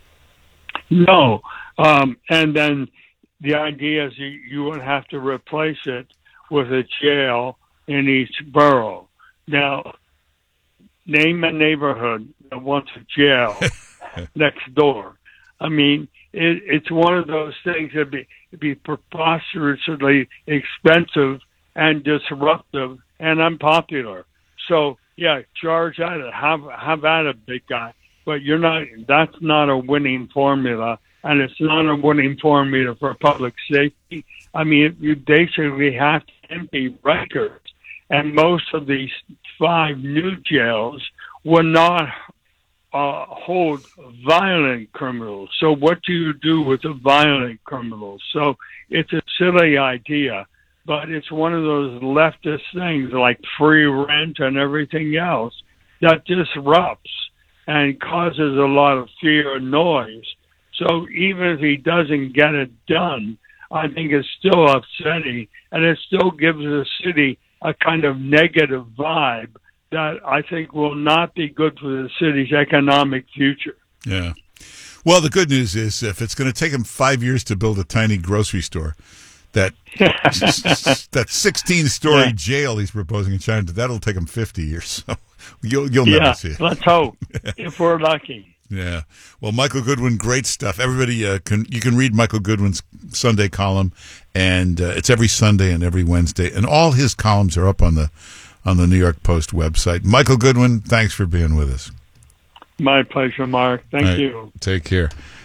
No. Um, and then the idea is you, you would have to replace it with a jail in each borough. Now, name a neighborhood that wants a jail next door. I mean, it, it's one of those things that be be preposterously expensive and disruptive and unpopular. So, yeah, charge at it. Have have at it, big guy. But you're not. That's not a winning formula, and it's not a winning formula for public safety. I mean, you basically have to empty Rikers, and most of these five new jails will not uh, hold violent criminals. So what do you do with the violent criminals? So it's a silly idea, but it's one of those leftist things like free rent and everything else that disrupts and causes a lot of fear and noise. So even if he doesn't get it done, I think it's still upsetting, and it still gives the city a kind of negative vibe that I think will not be good for the city's economic future. Yeah. Well, the good news is if it's going to take him five years to build a tiny grocery store, that that sixteen-story yeah. jail he's proposing in China, that'll take him fifty years. So you'll you'll yeah, never see it. Let's hope, if we're lucky. Yeah. Well, Michael Goodwin, great stuff. Everybody, uh, can you can read Michael Goodwin's Sunday column, and uh, it's every Sunday and every Wednesday, and all his columns are up on the on the New York Post website. Michael Goodwin, thanks for being with us. My pleasure, Mark. Thank right. you. Take care.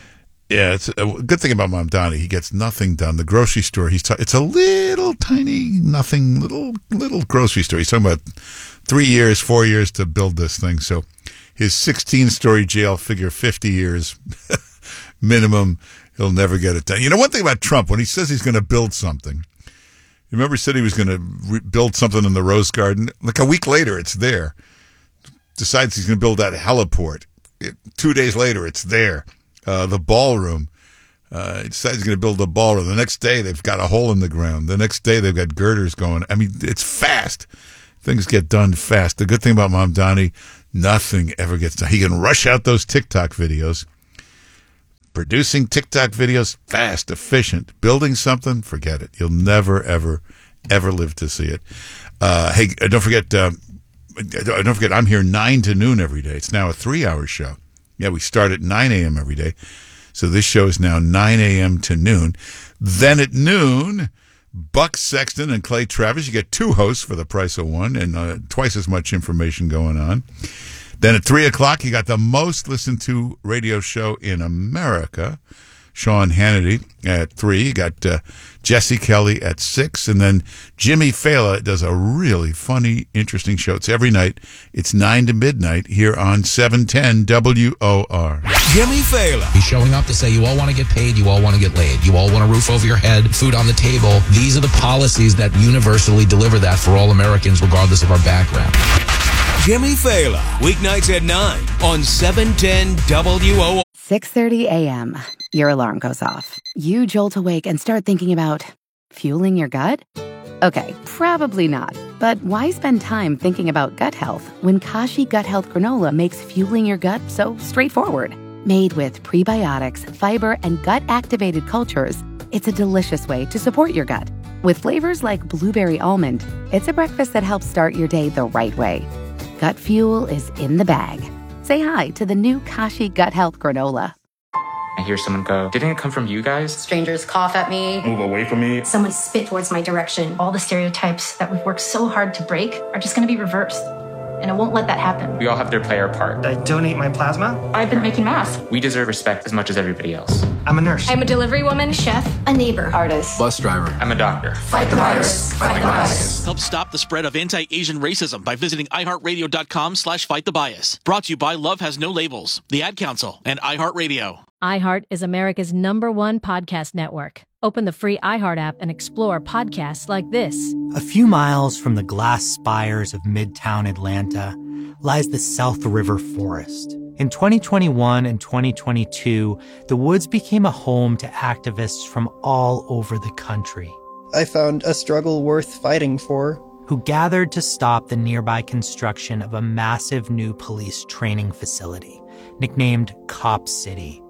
Yeah, it's a good thing about Mamdani. He gets nothing done. The grocery store, he's ta- it's a little tiny, nothing, little little grocery store. He's talking about three years, four years to build this thing. So his sixteen-story jail figure, fifty years minimum. He'll never get it done. You know, one thing about Trump, when he says he's going to build something, you remember he said he was going to re- build something in the Rose Garden? Like a week later, it's there. Decides he's going to build that heliport. It, two days later, it's there. Uh, the ballroom. Uh, he decides he's going to build a ballroom. The next day, they've got a hole in the ground. The next day, they've got girders going. I mean, it's fast. Things get done fast. The good thing about Mamdani, nothing ever gets done. He can rush out those TikTok videos. Producing TikTok videos, fast, efficient. Building something, forget it. You'll never, ever, ever live to see it. Uh, hey, don't forget, uh, don't forget, I'm here nine to noon every day. It's now a three-hour show. Yeah, we start at nine a.m. every day. So this show is now nine a.m. to noon. Then at noon, Buck Sexton and Clay Travis. You get two hosts for the price of one and uh, twice as much information going on. Then at three o'clock, you got the most listened to radio show in America, Sean Hannity at three. You got uh, Jesse Kelly at six. And then Jimmy Fallon does a really funny, interesting show. It's every night. It's nine to midnight here on seven ten W O R. Jimmy Fallon. He's showing up to say, you all want to get paid, you all want to get laid, you all want a roof over your head, food on the table. These are the policies that universally deliver that for all Americans, regardless of our background. Jimmy Fallon, weeknights at nine on seven ten W O R. six thirty a.m. Your alarm goes off. You jolt awake and start thinking about fueling your gut? Okay, probably not. But why spend time thinking about gut health when Kashi Gut Health Granola makes fueling your gut so straightforward? Made with prebiotics, fiber, and gut-activated cultures, it's a delicious way to support your gut. With flavors like blueberry almond, it's a breakfast that helps start your day the right way. Gut fuel is in the bag. Say hi to the new Kashi Gut Health Granola. I hear someone go, didn't it come from you guys? Strangers cough at me. Move away from me. Someone spit towards my direction. All the stereotypes that we've worked so hard to break are just going to be reversed. And I won't let that happen. We all have to play our part. I donate my plasma. I've been making masks. We deserve respect as much as everybody else. I'm a nurse. I'm a delivery woman, chef, a neighbor, artist, Bus driver. I'm a doctor. Fight the virus. Fight the bias. Help stop the spread of anti-Asian racism by visiting iHeartRadio.com slash fight the bias. Brought to you by Love Has No Labels, the Ad Council, and iHeartRadio. iHeart is America's number one podcast network. Open the free iHeart app and explore podcasts like this. A few miles from the glass spires of Midtown Atlanta lies the South River Forest. In twenty twenty-one and twenty twenty-two, the woods became a home to activists from all over the country. I found a struggle worth fighting for. Who gathered to stop the nearby construction of a massive new police training facility, nicknamed Cop City.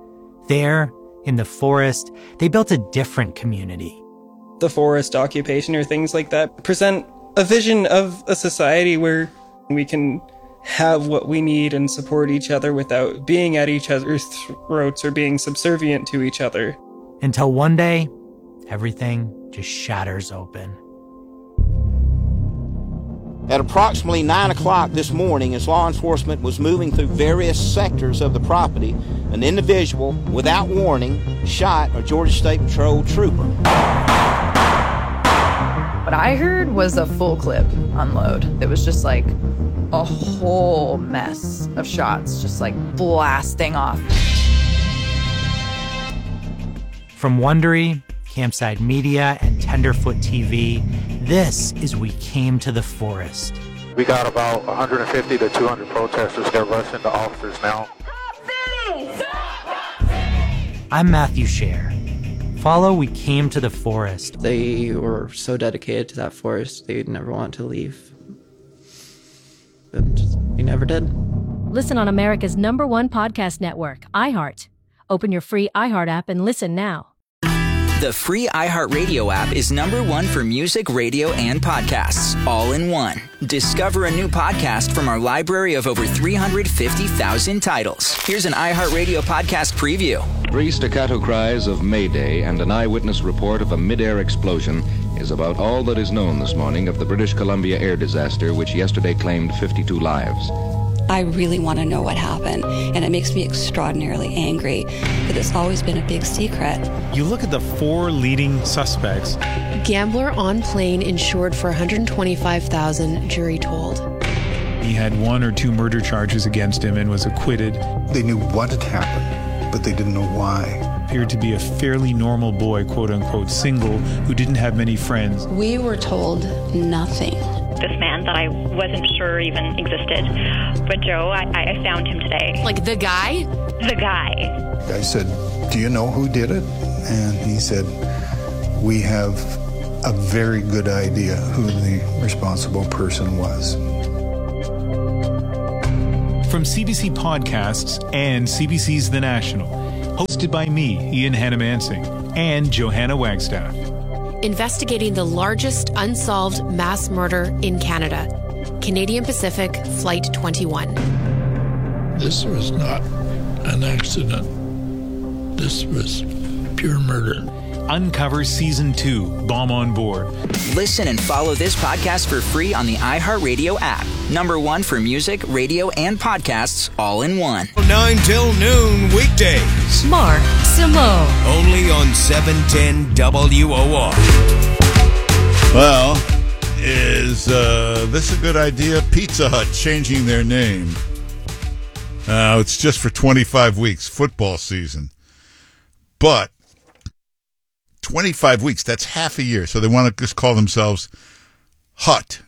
There, in the forest, they built a different community. The forest occupation or things like that present a vision of a society where we can have what we need and support each other without being at each other's throats or being subservient to each other. Until one day, everything just shatters open. At approximately nine o'clock this morning, as law enforcement was moving through various sectors of the property, an individual, without warning, shot a Georgia State Patrol trooper. What I heard was a full clip unload. It was just like a whole mess of shots, just like blasting off. From Wondery, Campside Media, and Tenderfoot T V, this is We Came to the Forest. We got about one hundred fifty to two hundred protesters. They're rushing the officers now. I'm Matthew Scher. Follow We Came to the Forest. They were so dedicated to that forest, they'd never want to leave. And they never did. Listen on America's number one podcast network, iHeart. Open your free iHeart app and listen now. The free iHeartRadio app is number one for music, radio, and podcasts, all in one. Discover a new podcast from our library of over three hundred fifty thousand titles. Here's an iHeartRadio podcast preview. Three staccato cries of Mayday and an eyewitness report of a mid-air explosion is about all that is known this morning of the British Columbia air disaster, which yesterday claimed fifty-two lives. I really want to know what happened, and it makes me extraordinarily angry that it's always been a big secret. You look at the four leading suspects. Gambler on plane insured for one hundred twenty-five thousand dollars, jury told. He had one or two murder charges against him and was acquitted. They knew what had happened, but they didn't know why. Appeared to be a fairly normal boy, quote unquote, single, who didn't have many friends. We were told nothing. This man that I wasn't sure even existed. But Joe, I, I found him today. Like the guy? The guy. I said, do you know who did it? And he said, we have a very good idea who the responsible person was. From C B C Podcasts and C B C's The National, hosted by me, Ian Hannamansing, and Johanna Wagstaff. Investigating the largest unsolved mass murder in Canada. Canadian Pacific Flight twenty-one. This was not an accident. This was pure murder. Uncover Season two, Bomb on Board. Listen and follow this podcast for free on the iHeartRadio app. Number one for music, radio, and podcasts all in one. nine till noon weekdays. Mark Simone. Only on seven ten W O R. Well, is uh, this a good idea? Pizza Hut changing their name. Uh, it's just for twenty-five weeks, football season. But twenty-five weeks, that's half a year. So they want to just call themselves Hut.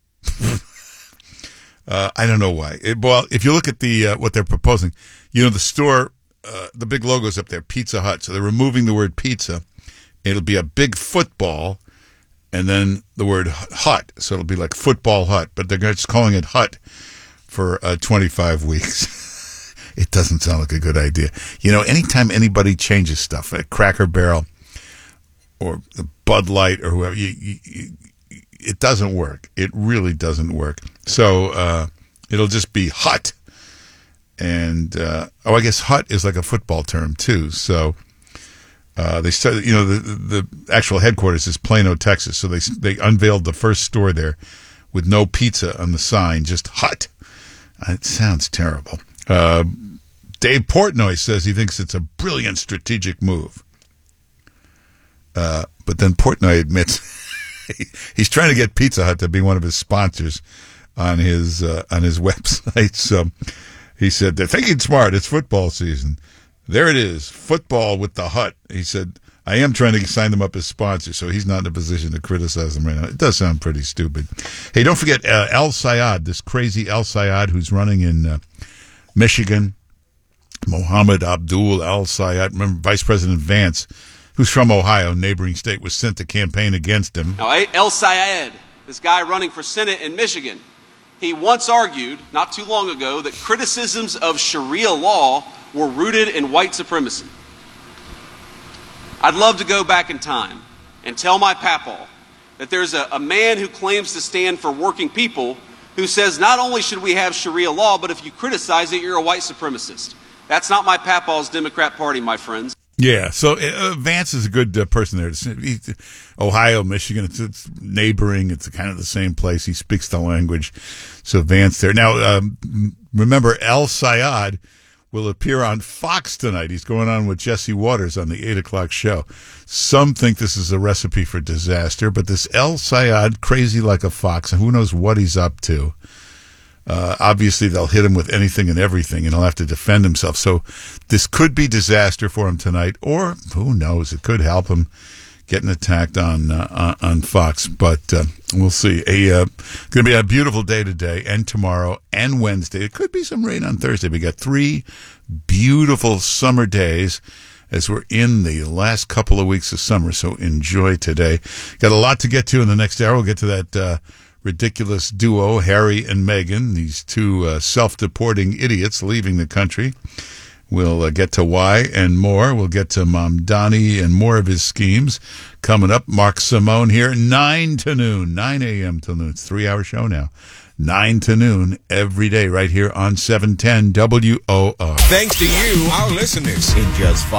uh, I don't know why. It, well, if you look at the uh, what they're proposing, you know, the store, uh, the big logo's up there, Pizza Hut. So they're removing the word pizza. It'll be a big football and then the word Hut. So it'll be like Football Hut, but they're just calling it Hut for uh, twenty-five weeks. It doesn't sound like a good idea. You know, anytime anybody changes stuff, a Cracker Barrel or Bud Light or whoever, you, you, you, it doesn't work. It really doesn't work. So uh, it'll just be Hut. And, uh, oh, I guess Hut is like a football term, too. So uh, they started, you know, the, the actual headquarters is Plano, Texas. So they they unveiled the first store there with no pizza on the sign, just Hut. It sounds terrible. Uh, Dave Portnoy says he thinks it's a brilliant strategic move. Uh, but then Portnoy admits he, he's trying to get Pizza Hut to be one of his sponsors on his uh, on his website. So he said, they're thinking smart. It's football season. There it is, football with the Hut. He said, I am trying to sign them up as sponsors, so he's not in a position to criticize them right now. It does sound pretty stupid. Hey, don't forget uh, El Sayad, this crazy El Sayad who's running in uh, Michigan. Mohammed Abdul El Sayad, remember Vice President Vance, who's from Ohio, neighboring state, was sent to campaign against him. Now, El Sayad, this guy running for Senate in Michigan, he once argued, not too long ago, that criticisms of Sharia law were rooted in white supremacy. I'd love to go back in time and tell my papaw that there's a, a man who claims to stand for working people who says not only should we have Sharia law, but if you criticize it, you're a white supremacist. That's not my papaw's Democrat Party, my friends. Yeah, so uh, Vance is a good uh, person there. He's, Ohio, Michigan, it's, it's neighboring. It's kind of the same place. He speaks the language. So Vance there. Now, um, remember, El Sayad will appear on Fox tonight. He's going on with Jesse Waters on the eight o'clock show. Some think this is a recipe for disaster, but this El Sayad, crazy like a fox, and who knows what he's up to. Uh, obviously, they'll hit him with anything and everything, and he'll have to defend himself. So this could be disaster for him tonight, or who knows, it could help him getting attacked on uh, on Fox. But uh, we'll see. A uh, going to be a beautiful day today and tomorrow and Wednesday. It could be some rain on Thursday. We got three beautiful summer days as we're in the last couple of weeks of summer. So enjoy today. Got a lot to get to in the next hour. We'll get to that uh, ridiculous duo, Harry and Meghan, these two uh, self-deporting idiots leaving the country. We'll uh, get to why and more. We'll get to Mamdani and more of his schemes coming up. Mark Simone here, nine to noon, nine a.m. till noon. It's a three-hour show now. nine to noon every day right here on seven ten W O R. Thanks to you, our listeners, in just five